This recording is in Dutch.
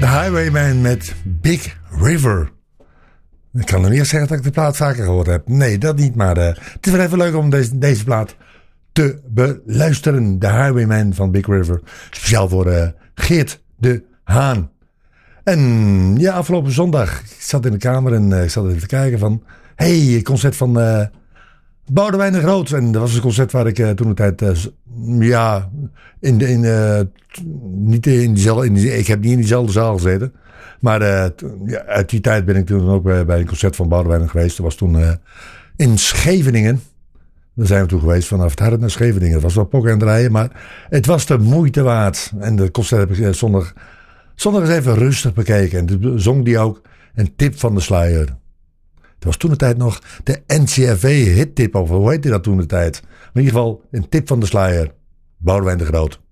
De Highwayman met Big River. Ik kan nog niet zeggen dat ik de plaat vaker gehoord heb. Nee, dat niet. Maar het is wel even leuk om deze plaat te beluisteren. De Highwayman van Big River. Speciaal voor Geert de Haan. En ja, afgelopen zondag. Ik zat in de kamer en ik zat even te kijken van... Hey, concert van Boudewijn de Groot. En dat was een concert waar ik toen de tijd... ik heb niet in diezelfde zaal gezeten. Maar uit die tijd ben ik toen ook bij een concert van Boudewijn geweest. Dat was toen in Scheveningen. Daar zijn we toen geweest vanaf het Hart naar Scheveningen. Het was wel pokken en draaien, maar het was de moeite waard. En de concert heb ik zondag eens even rustig bekeken. En toen zong die ook een tip van de sluier. Het was toen de tijd nog de NCRV hittip, of hoe heette dat toen de tijd? Maar in ieder geval een tip van de sluier. Boudewijn de Groot.